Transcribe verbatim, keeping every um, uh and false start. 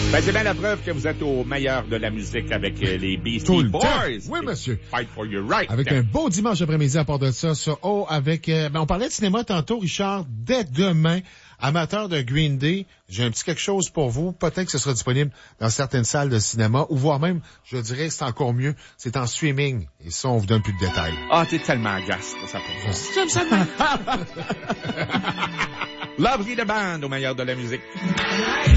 Ben, c'est bien la preuve que vous êtes au meilleur de la musique avec euh, les Beastie Boys. Oui, monsieur. Fight for your right. Avec un beau dimanche après-midi à part de ça, sur O, avec, euh, ben, on parlait de cinéma tantôt, Richard. Dès demain, amateur de Green Day, j'ai un petit quelque chose pour vous. Peut-être que ce sera disponible dans certaines salles de cinéma, ou voire même, je dirais que c'est encore mieux, c'est en streaming. Et ça, on vous donne plus de détails. Ah, t'es tellement agace. Ça peut pas. J'aime ça. Lovely the band au meilleur de la musique.